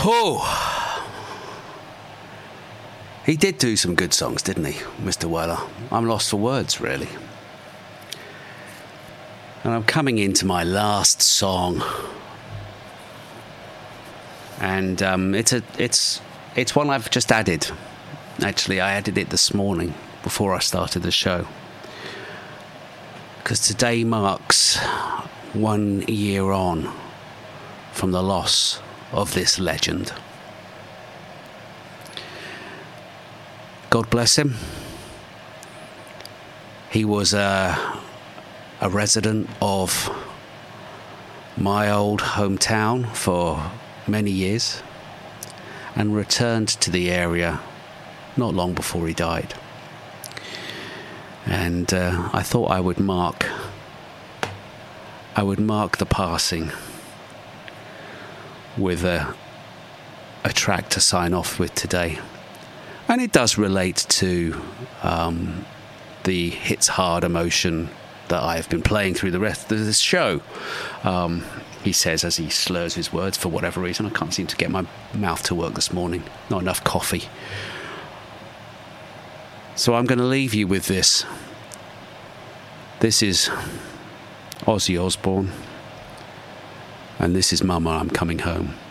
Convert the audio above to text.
Oh, he did do some good songs, didn't he, Mr. Weller? I'm lost for words, really. And I'm coming into my last song, and it's one I've just added. Actually, I added it this morning before I started the show, because today marks 1 year on from the loss of this legend. God bless him. He was a resident of my old hometown for many years and returned to the area not long before he died. And I thought I would mark the passing with a track to sign off with today. And it does relate to the Hits Hard emotion that I've been playing through the rest of this show. He says as he slurs his words for whatever reason. I can't seem to get my mouth to work this morning. Not enough coffee. So I'm going to leave you with this. This is Ozzy Osbourne. And this is Mama, I'm Coming Home.